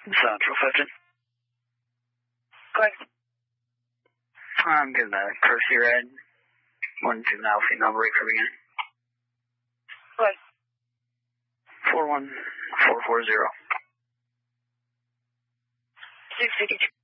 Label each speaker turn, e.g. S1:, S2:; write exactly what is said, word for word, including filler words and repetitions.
S1: Central fifteen.
S2: Go ahead.
S1: I'm giving a courtesy ride. One juvenile female break for beginning.
S2: Go ahead.
S1: four one four four zero.
S2: six fifty-two.